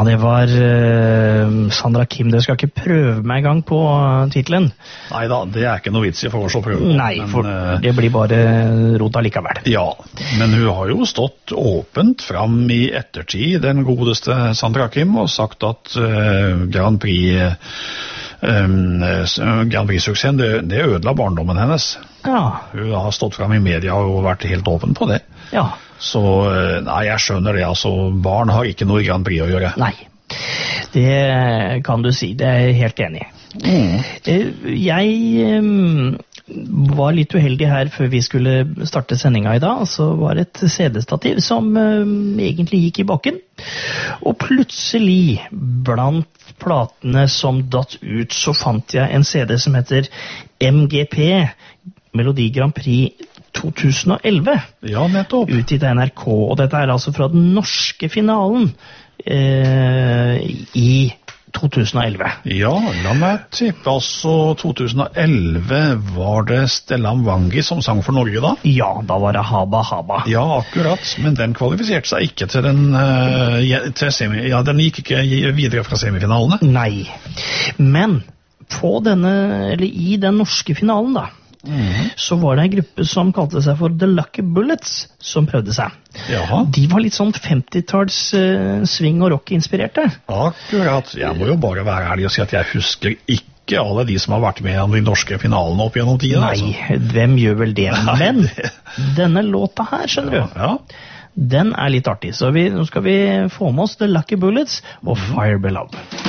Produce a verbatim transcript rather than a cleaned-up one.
det var uh, Sandra Kim. Dere skal ikke prøve meg en gang på uh, titelen. Neida, det er ikke noe vits i for oss å prøve. Nei, for men, uh, det blir bare rot allikevel. Ja, men hun har jo stått åpent fram i ettertid, den godeste Sandra Kim, og sagt at uh, Grand Prix Um, Grand Prix-suksessen, det, det ødela barndommen hennes. Ja. Hun har stått frem i media og vært helt åpen på det. Ja. Så nei, jeg skjønner det, altså barn har ikke noe i Grand Prix å gjøre. Nei, det kan du si, det er jeg helt enig i. Mm. Jeg um, var litt uheldig her før vi skulle starte sendinga i dag, så var det et C D-stativ som um, egentlig gikk i bakken, og plutselig blant platene som datt ut, så fant jeg en C D som heter M G P, Melodi Grand Prix to tusen og elleve. Ja, nettopp. Utgitt av N R K, og dette er altså fra den norske finalen eh, i to tusen og elleve. Ja, la meg tippe, altså to tusen og elleve var det Stellan Wangi som sang for Norge da? Ja, da var det Haba Haba. Ja, akkurat, men den kvalifiserte seg ikke til den, uh, til semi, ja, den gikk ikke videre fra semifinalene. Nei, men på denne, eller i den norske finalen da, Mm-hmm. så var det en gruppe som kalte seg for The Lucky Bullets som prøvde seg. Jaha. De var litt sånn femtitalls uh, swing og rock inspirerte. Akkurat, jeg må jo bare være ærlig og si at jeg husker ikke alle de som har vært med i de norske finalene opp gjennom tiden. Nei, altså. Hvem gjør vel det? Men denne låta her, skjønner ja, du, ja. den er litt artig. Så vi, nå skal vi få med oss The Lucky Bullets og Fire Below.